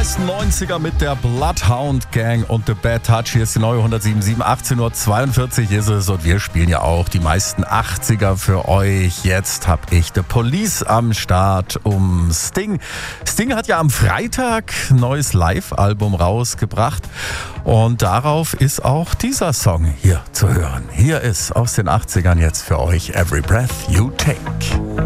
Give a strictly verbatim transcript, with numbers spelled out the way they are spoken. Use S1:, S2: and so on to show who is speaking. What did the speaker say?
S1: meisten neunziger mit der Bloodhound Gang und The Bad Touch. Hier ist die neue hundertsieben Komma sieben, achtzehn Uhr zweiundvierzig ist es und wir spielen ja auch die meisten achtziger für euch. Jetzt habe ich The Police am Start um Sting. Sting hat ja am Freitag ein neues Live-Album rausgebracht und darauf ist auch dieser Song hier zu hören. Hier ist aus den achtzigern jetzt für euch Every Breath You Take.